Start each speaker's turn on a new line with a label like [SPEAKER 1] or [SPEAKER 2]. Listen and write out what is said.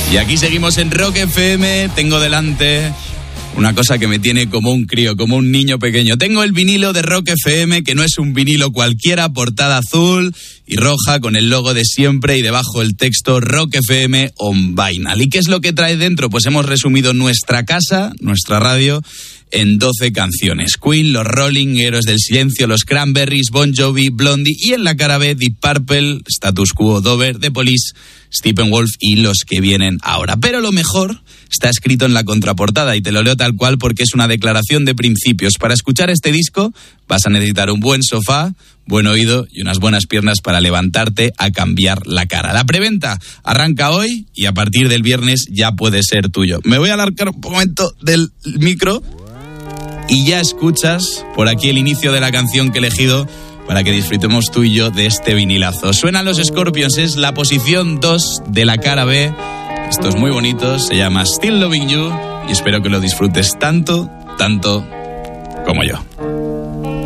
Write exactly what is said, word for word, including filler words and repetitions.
[SPEAKER 1] Y aquí seguimos en Rock F M. Tengo delante una cosa que me tiene como un crío, como un niño pequeño. Tengo el vinilo de Rock F M, que no es un vinilo cualquiera, portada azul y roja con el logo de siempre y debajo el texto Rock F M on Vinyl. ¿Y qué es lo que trae dentro? Pues hemos resumido nuestra casa, nuestra radio, en doce canciones. Queen, los Rolling, Héroes del Silencio, los Cranberries, Bon Jovi, Blondie y en la cara B, Deep Purple, Status Quo, Dover, The Police, Steppenwolf y los que vienen ahora. Pero lo mejor está escrito en la contraportada y te lo leo tal cual porque es una declaración de principios. Para escuchar este disco vas a necesitar un buen sofá, buen oído y unas buenas piernas para levantarte a cambiar la cara. La preventa arranca hoy y a partir del viernes ya puede ser tuyo. Me voy a alargar un momento del micro y ya escuchas por aquí el inicio de la canción que he elegido para que disfrutemos tú y yo de este vinilazo. Suenan los Scorpions, es la posición dos de la cara B. Esto es muy bonito, se llama Still Loving You y espero que lo disfrutes tanto, tanto como yo.